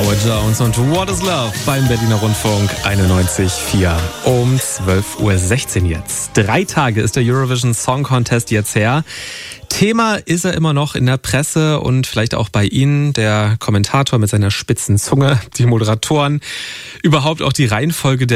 Howard Jones und What is Love beim Berliner Rundfunk 91.4 um 12.16 Uhr jetzt. 3 Tage ist der Eurovision Song Contest jetzt her. Thema ist er immer noch in der Presse und vielleicht auch bei Ihnen, der Kommentator mit seiner spitzen Zunge, die Moderatoren, überhaupt auch die Reihenfolge der